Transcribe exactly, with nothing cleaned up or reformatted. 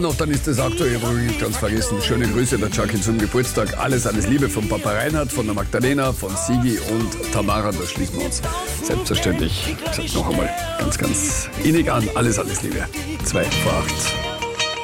warten noch, dann ist das aktuell übrigens ganz vergessen. Schöne Grüße der Chucky zum Geburtstag. Alles, alles Liebe von Papa Reinhard, von der Magdalena, von Sigi und Tamara. Da schließen wir uns selbstverständlich, ich sag noch einmal, ganz, ganz innig an. Alles, alles Liebe. Zwei vor acht.